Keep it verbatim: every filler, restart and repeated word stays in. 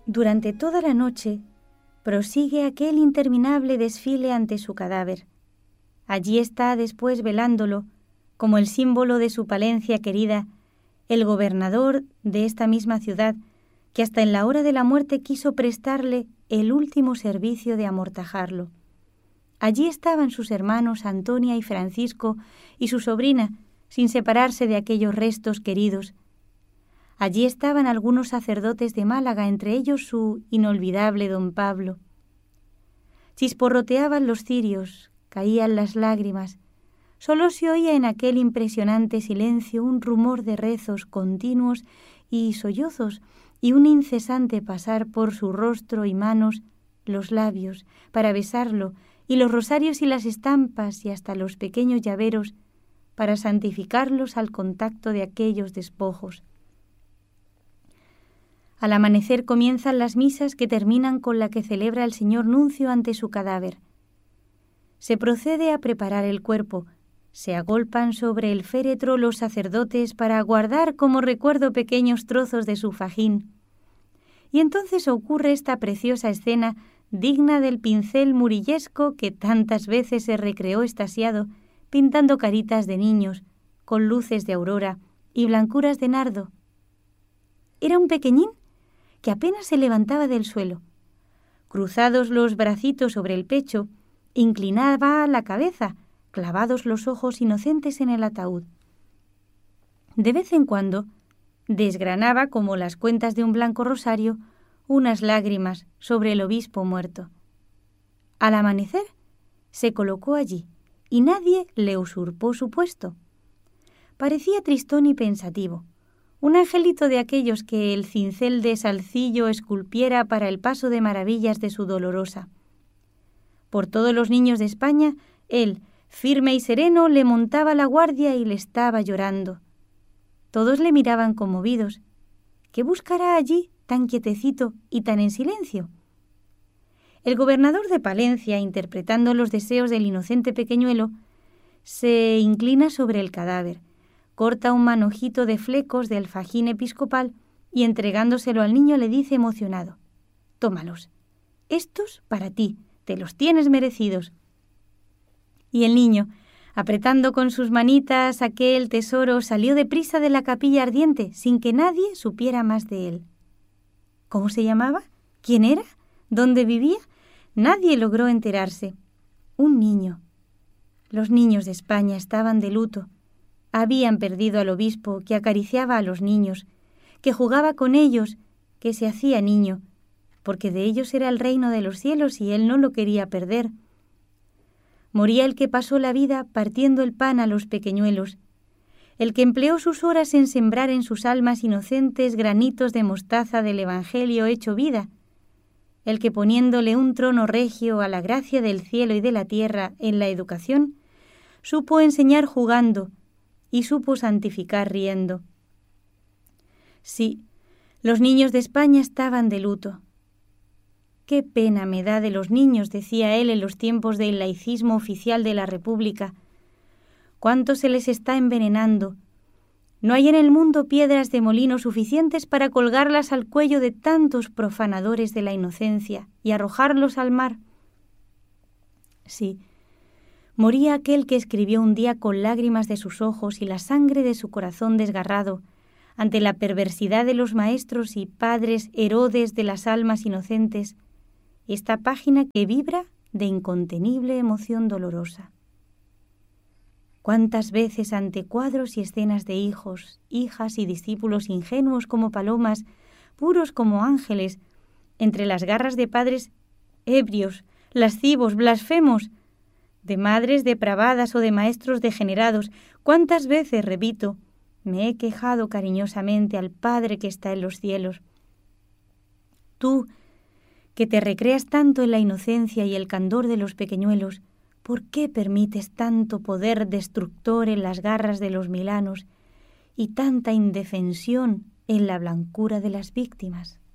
Durante toda la noche prosigue aquel interminable desfile ante su cadáver. Allí está después velándolo, como el símbolo de su Palencia querida, el gobernador de esta misma ciudad, que hasta en la hora de la muerte quiso prestarle el último servicio de amortajarlo. Allí estaban sus hermanos Antonia y Francisco y su sobrina, sin separarse de aquellos restos queridos. Allí estaban algunos sacerdotes de Málaga, entre ellos su inolvidable don Pablo. Chisporroteaban los cirios, caían las lágrimas. Solo se oía en aquel impresionante silencio un rumor de rezos continuos y sollozos y un incesante pasar por su rostro y manos los labios para besarlo, y los rosarios y las estampas y hasta los pequeños llaveros para santificarlos al contacto de aquellos despojos. Al amanecer comienzan las misas que terminan con la que celebra el señor nuncio ante su cadáver. Se procede a preparar el cuerpo, se agolpan sobre el féretro los sacerdotes para guardar como recuerdo pequeños trozos de su fajín. Y entonces ocurre esta preciosa escena digna del pincel murillesco que tantas veces se recreó extasiado, pintando caritas de niños, con luces de aurora y blancuras de nardo. Era un pequeñín que apenas se levantaba del suelo. Cruzados los bracitos sobre el pecho, inclinaba la cabeza, clavados los ojos inocentes en el ataúd. De vez en cuando desgranaba, como las cuentas de un blanco rosario, unas lágrimas sobre el obispo muerto. Al amanecer se colocó allí y nadie le usurpó su puesto. Parecía tristón y pensativo, un angelito de aquellos que el cincel de Salcillo esculpiera para el paso de maravillas de su dolorosa. Por todos los niños de España, él, firme y sereno, le montaba la guardia y le estaba llorando. Todos le miraban conmovidos. ¿Qué buscará allí tan quietecito y tan en silencio? El gobernador de Palencia, interpretando los deseos del inocente pequeñuelo, se inclina sobre el cadáver, corta un manojito de flecos del fajín episcopal y entregándoselo al niño le dice emocionado: «Tómalos, estos para ti, te los tienes merecidos». Y el niño, apretando con sus manitas aquel tesoro, salió deprisa de la capilla ardiente sin que nadie supiera más de él. ¿Cómo se llamaba? ¿Quién era? ¿Dónde vivía? Nadie logró enterarse. Un niño. Los niños de España estaban de luto. Habían perdido al obispo que acariciaba a los niños, que jugaba con ellos, que se hacía niño, porque de ellos era el reino de los cielos y él no lo quería perder. Moría el que pasó la vida partiendo el pan a los pequeñuelos, el que empleó sus horas en sembrar en sus almas inocentes granitos de mostaza del Evangelio hecho vida, el que poniéndole un trono regio a la gracia del cielo y de la tierra en la educación, supo enseñar jugando y supo santificar riendo. Sí, los niños de España estaban de luto. «Qué pena me da de los niños», decía él en los tiempos del laicismo oficial de la República. «Cuánto se les está envenenando. No hay en el mundo piedras de molino suficientes para colgarlas al cuello de tantos profanadores de la inocencia y arrojarlos al mar». Sí, moría aquel que escribió un día con lágrimas de sus ojos y la sangre de su corazón desgarrado, ante la perversidad de los maestros y padres Herodes de las almas inocentes, esta página que vibra de incontenible emoción dolorosa. Cuántas veces ante cuadros y escenas de hijos, hijas y discípulos ingenuos como palomas, puros como ángeles, entre las garras de padres ebrios, lascivos, blasfemos, de madres depravadas o de maestros degenerados, cuántas veces, repito, me he quejado cariñosamente al Padre que está en los cielos. Tú, que te recreas tanto en la inocencia y el candor de los pequeñuelos, ¿por qué permites tanto poder destructor en las garras de los milanos y tanta indefensión en la blancura de las víctimas?